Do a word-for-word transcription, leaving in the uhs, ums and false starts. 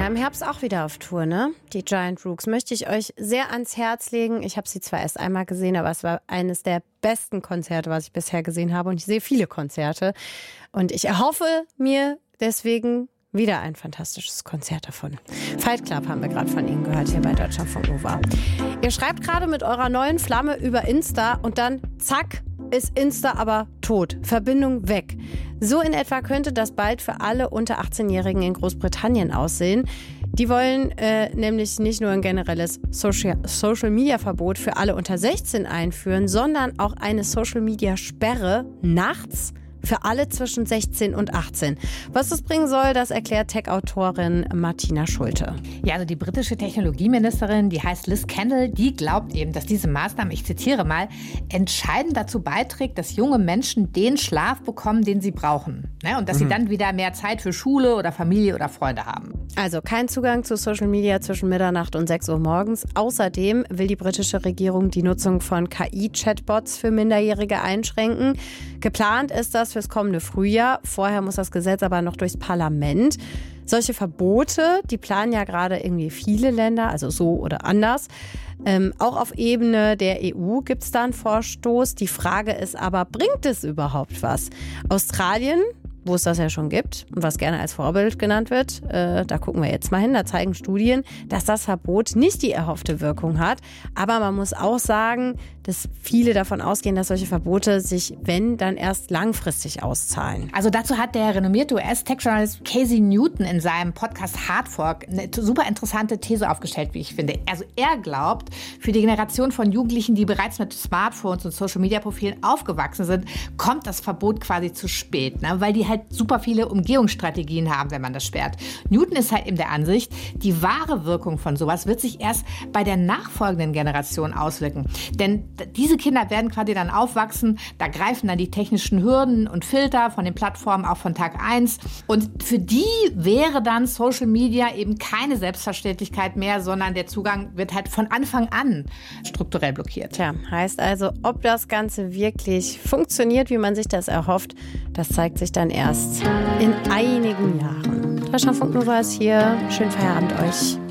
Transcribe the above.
ja im Herbst auch wieder auf Tour, ne? Die Giant Rooks möchte ich euch sehr ans Herz legen. Ich habe sie zwar erst einmal gesehen, aber es war eines der besten Konzerte, was ich bisher gesehen habe. Und ich sehe viele Konzerte. Und ich erhoffe mir deswegen wieder ein fantastisches Konzert davon. Fight Club haben wir gerade von Ihnen gehört hier bei Deutschlandfunk Nova. Ihr schreibt gerade mit eurer neuen Flamme über Insta und dann zack, ist Insta aber tot. Verbindung weg. So in etwa könnte das bald für alle unter achtzehnjährigen in Großbritannien aussehen. Die wollen äh, nämlich nicht nur ein generelles Social- Social-Media-Verbot für alle unter sechzehn einführen, sondern auch eine Social-Media-Sperre nachts für alle zwischen sechzehn und achtzehn. Was das bringen soll, das erklärt Tech-Autorin Martina Schulte. Ja, also die britische Technologieministerin, die heißt Liz Kendall, die glaubt eben, dass diese Maßnahme, ich zitiere mal, entscheidend dazu beiträgt, dass junge Menschen den Schlaf bekommen, den sie brauchen. Ne? Und dass mhm. sie dann wieder mehr Zeit für Schule oder Familie oder Freunde haben. Also kein Zugang zu Social Media zwischen Mitternacht und sechs Uhr morgens. Außerdem will die britische Regierung die Nutzung von K I-Chatbots für Minderjährige einschränken. Geplant ist das fürs kommende Frühjahr. Vorher muss das Gesetz aber noch durchs Parlament. Solche Verbote, die planen ja gerade irgendwie viele Länder, also so oder anders. Ähm, auch auf Ebene der E U gibt es da einen Vorstoß. Die Frage ist aber, bringt es überhaupt was? Australien, wo es das ja schon gibt und was gerne als Vorbild genannt wird, äh, da gucken wir jetzt mal hin, da zeigen Studien, dass das Verbot nicht die erhoffte Wirkung hat. Aber man muss auch sagen, dass viele davon ausgehen, dass solche Verbote sich, wenn, dann erst langfristig auszahlen. Also dazu hat der renommierte U S-Tech-Journalist Casey Newton in seinem Podcast Hard Fork eine super interessante These aufgestellt, wie ich finde. Also er glaubt, für die Generation von Jugendlichen, die bereits mit Smartphones und Social-Media-Profilen aufgewachsen sind, kommt das Verbot quasi zu spät, ne? Weil die halt super viele Umgehungsstrategien haben, wenn man das sperrt. Newton ist halt eben der Ansicht, die wahre Wirkung von sowas wird sich erst bei der nachfolgenden Generation auswirken. Denn diese Kinder werden quasi dann aufwachsen, da greifen dann die technischen Hürden und Filter von den Plattformen auch von Tag eins. Und für die wäre dann Social Media eben keine Selbstverständlichkeit mehr, sondern der Zugang wird halt von Anfang an strukturell blockiert. Tja, heißt also, ob das Ganze wirklich funktioniert, wie man sich das erhofft, das zeigt sich dann erst in einigen Jahren. Deutschlandfunk Nova ist hier. Schönen Feierabend euch.